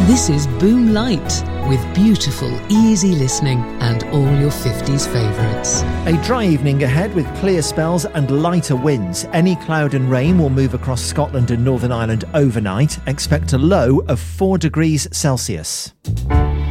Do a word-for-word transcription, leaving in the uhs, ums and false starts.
This is Boom Light, with beautiful, easy listening and all your fifties favourites. A dry evening ahead with clear spells and lighter winds. Any cloud and rain will move across Scotland and Northern Ireland overnight. Expect a low of four degrees Celsius.